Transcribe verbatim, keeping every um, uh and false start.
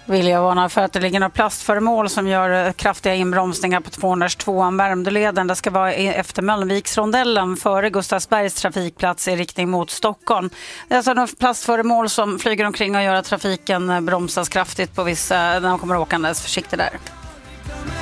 Vill jag varna för att det ligger några plastföremål som gör kraftiga inbromsningar på tvåhundratvåan Värmdöleden. Det ska vara efter Mölnviksrondellen före Gustavsbergs trafikplats i riktning mot Stockholm. Det är alltså några plastföremål som flyger omkring och gör att trafiken bromsas kraftigt på vissa när de kommer åkandes. Försiktigt där.